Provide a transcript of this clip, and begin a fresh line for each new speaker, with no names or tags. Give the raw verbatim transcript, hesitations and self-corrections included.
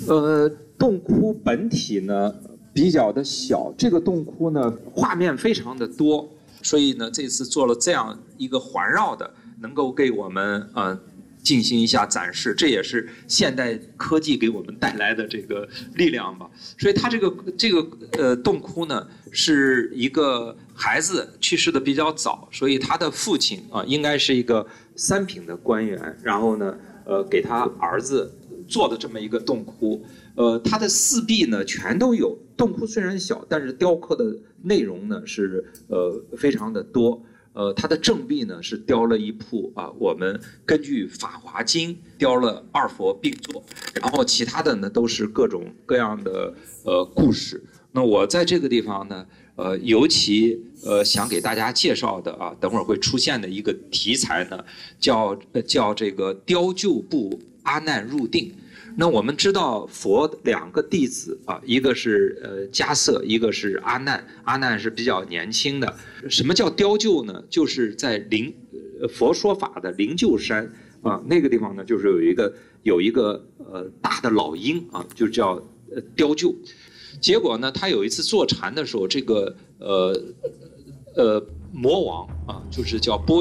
呃，洞窟本体呢比较的小，这个洞窟呢画面非常的多，所以呢这次做了这样一个环绕的，能够给我们呃进行一下展示，这也是现代科技给我们带来的这个力量吧。所以它这个这个呃洞窟呢是一个孩子去世的比较早，所以他的父亲啊、呃、应该是一个三品的官员，然后呢呃给他儿子做的这么一个洞窟，呃，它的四壁呢全都有。洞窟虽然小，但是雕刻的内容呢是呃非常的多。呃，它的正壁呢是雕了一幅啊，我们根据《法华经》雕了二佛并坐，然后其他的呢都是各种各样的呃故事。那我在这个地方呢，呃，尤其呃想给大家介绍的啊，等会儿会出现的一个题材呢，叫呃叫这个雕鹫部阿难入定。那我们知道佛两个弟子啊，一个是呃迦叶，一个是阿难。阿难是比较年轻的。什么叫雕鹫呢？就是在灵呃佛说法的灵鹫山啊，那个地方呢，就是有一个有一个呃大的老鹰啊，就叫呃雕鹫。结果呢，他有一次坐禅的时候，这个呃呃魔王啊，就是叫波。